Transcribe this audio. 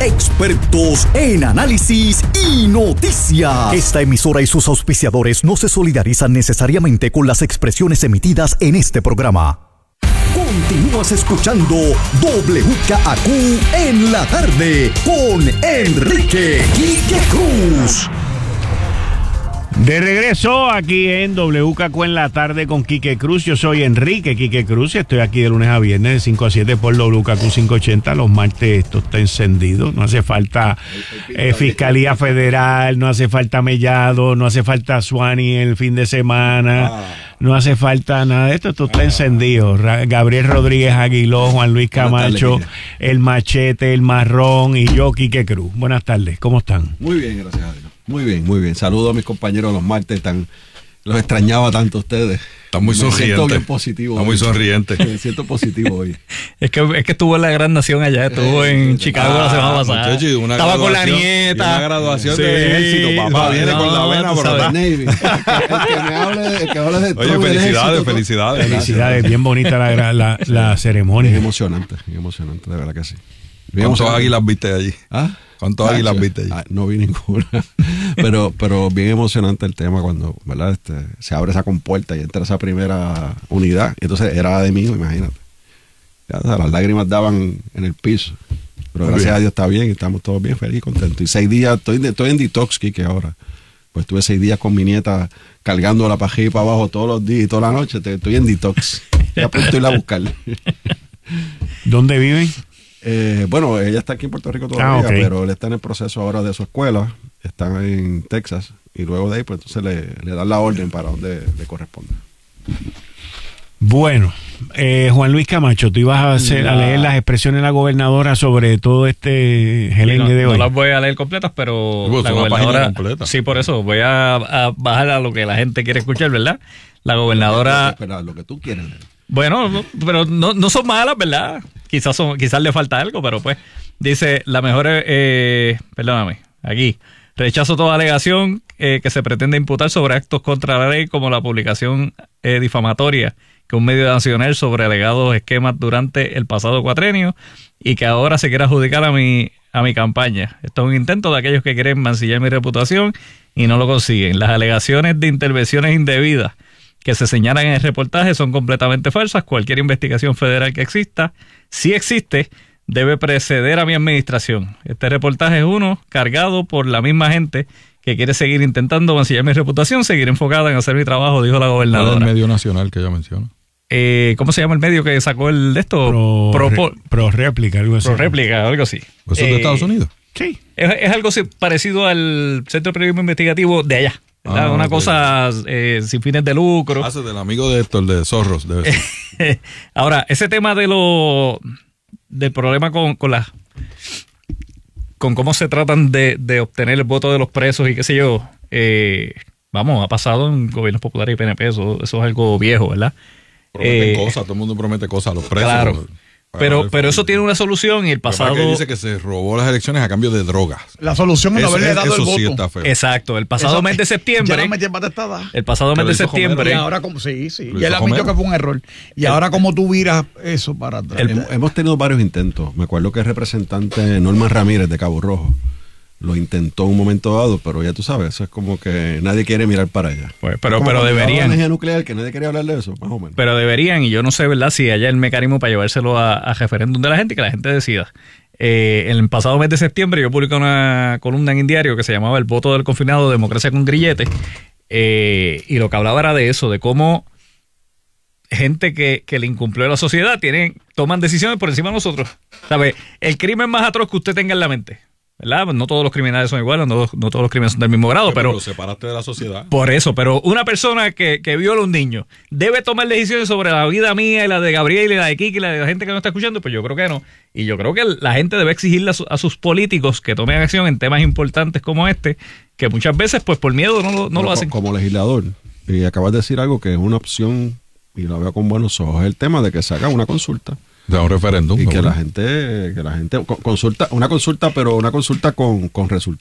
expertos en análisis y noticias. Esta emisora y sus auspiciadores no se solidarizan necesariamente con las expresiones emitidas en este programa. Continúas escuchando WKAQ en la tarde con Enrique Quique Cruz. De regreso aquí en WKQ en la tarde con Quique Cruz. Yo soy Enrique Quique Cruz y estoy aquí de lunes a viernes de 5 a 7 por WKQ 580. Los martes esto está encendido. No hace falta Fiscalía Federal, no hace falta Mellado, no hace falta Suani el fin de semana. No hace falta nada de esto. Esto está encendido. Gabriel Rodríguez Aguiló, Juan Luis Camacho, el Machete, el Marrón y yo, Quique Cruz. Buenas tardes. ¿Cómo están? Muy bien, gracias a Dios. Muy bien, muy bien. Saludos a mis compañeros los martes, los extrañaba tanto a ustedes. Está muy sonriente. Me siento bien positivo. Está muy sonriente. Me siento positivo hoy. Es que estuvo en la Gran Nación allá, estuvo en Chicago la semana pasada. Muchacho, estaba con la nieta. Una graduación sí, de ejército, papá. Viene con la vena brotada. Navy. El que hable de Oye, felicidades. Felicidades, bien bonita la ceremonia. Es emocionante, de verdad que sí. ¿Cuántos águilas viste allí? ¿Cuántos águilas viste allí? No vi ninguna. pero bien emocionante el tema cuando, ¿verdad? Se abre esa compuerta y entra esa primera unidad. Y entonces era de mí, imagínate. Las lágrimas daban en el piso. Pero gracias a Dios está bien, estamos todos bien felices y contentos. Y 6 días, estoy en detox, Quique, ahora. Pues estuve 6 días con mi nieta cargándola para arriba y para abajo todos los días y toda la noche. Estoy en detox. Ya pronto ir a buscarle. ¿Dónde viven? Bueno, ella está aquí en Puerto Rico todavía, pero él está en el proceso ahora de su escuela. Están en Texas y luego de ahí pues entonces le dan la orden para donde le corresponde. Bueno, Juan Luis Camacho, tú ibas a leer las expresiones de la gobernadora sobre todo este gelengue de hoy. No las voy a leer completas, pero la gobernadora, sí, por eso voy a bajar a lo que la gente quiere escuchar, ¿verdad? La gobernadora... Lo que tú quieres leer. Bueno, pero no son malas, ¿verdad? Quizás le falta algo, pero pues dice la mejor, perdóname, aquí, rechazo toda alegación que se pretende imputar sobre actos contra la ley como la publicación difamatoria que un medio nacional sobre alegados esquemas durante el pasado cuatrenio y que ahora se quiere adjudicar a mi campaña. Esto es un intento de aquellos que quieren mancillar mi reputación y no lo consiguen. Las alegaciones de intervenciones indebidas que se señalan en el reportaje son completamente falsas. Cualquier investigación federal que exista, si existe, debe preceder a mi administración. Este reportaje es uno cargado por la misma gente que quiere seguir intentando mancillar mi reputación, seguir enfocada en hacer mi trabajo, dijo la gobernadora. ¿Cuál es el medio nacional que ella menciona? ¿Cómo se llama el medio que sacó el de esto? Pro Réplica, algo así. Pro Réplica, algo así. ¿Eso es de Estados Unidos? Sí. Es algo parecido al Centro de Periodismo Investigativo de allá. Una cosa sin fines de lucro. Hace del amigo de Héctor, de Zorros, debe ser. Ahora, ese tema del problema con cómo se tratan de obtener el voto de los presos y qué sé yo, ha pasado en gobiernos populares y PNP, eso es algo viejo, ¿verdad? Prometen cosas, todo el mundo promete cosas a los presos. Claro. Pero eso tiene una solución y el pasado... Que dice que se robó las elecciones a cambio de drogas. La solución es no haberle dado el voto. Sí está feo. Exacto. El pasado mes de septiembre... Ya la metí en patada. El pasado mes de septiembre... Y ahora como... Sí. Y él admitió que fue un error. Y ahora como tú viras eso para atrás. Hemos tenido varios intentos. Me acuerdo que el representante Norman Ramírez de Cabo Rojo lo intentó en un momento dado, pero ya tú sabes, eso es como que nadie quiere mirar para allá. Pues, pero deberían. La energía nuclear, que nadie quería hablar de eso, más o menos. Pero deberían, y yo no sé, ¿verdad?, si haya el mecanismo para llevárselo a referéndum de la gente y que la gente decida. En el pasado mes de septiembre yo publiqué una columna en un diario que se llamaba El voto del confinado, democracia con grillete, y lo que hablaba era de eso, de cómo gente que le incumplió a la sociedad toman decisiones por encima de nosotros. ¿Sabe? El crimen más atroz que usted tenga en la mente, ¿verdad? No todos los criminales son iguales, no todos los crímenes son del mismo grado, pero... Lo separaste de la sociedad. Por eso, pero una persona que viola a un niño debe tomar decisiones sobre la vida mía y la de Gabriel y la de Kiki y la de la gente que no está escuchando, pues yo creo que no. Y yo creo que la gente debe exigirle a sus políticos que tomen acción en temas importantes como este, que muchas veces, pues por miedo no lo hacen. Como legislador, y acabas de decir algo que es una opción, y lo veo con buenos ojos, es el tema de que se haga una consulta. De un referéndum. Y que la gente consulta, una consulta, pero una consulta con resultados.